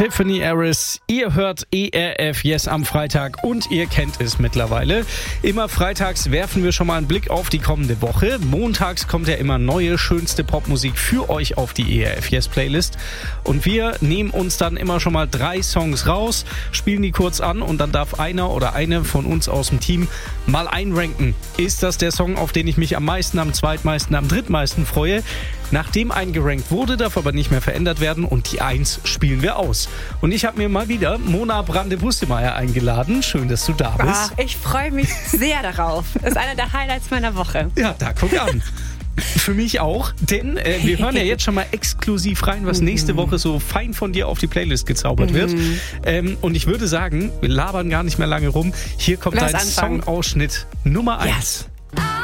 Tiffany Harris. Ihr hört ERF Yes am Freitag und ihr kennt es mittlerweile. Immer freitags werfen wir schon mal einen Blick auf die kommende Woche. Montags kommt ja immer neue, schönste Popmusik für euch auf die ERF Yes Playlist. Und wir nehmen uns dann immer schon mal 3 Songs raus, spielen die kurz an und dann darf einer oder eine von uns aus dem Team mal einranken. Ist das der Song, auf den ich mich am meisten, am zweitmeisten, am drittmeisten freue? Nachdem eingerankt wurde, darf aber nicht mehr verändert werden und die 1 spielen wir aus. Und ich habe mir mal wieder Mona Brande-Bustemeyer eingeladen. Schön, dass du da bist. Ich freue mich sehr darauf. Das ist einer der Highlights meiner Woche. Ja, da guck an. Für mich auch, denn wir hören ja jetzt schon mal exklusiv rein, was nächste Woche so fein von dir auf die Playlist gezaubert wird. Und ich würde sagen, wir labern gar nicht mehr lange rum. Hier kommt dein Songausschnitt Nummer 1. Yes.